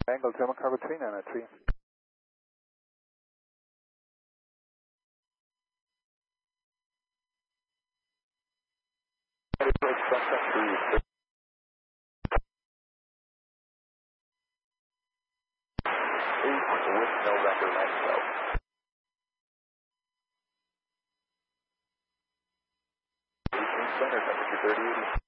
Angle German Cargo 3993. With no record length though. Center, temperature 3080.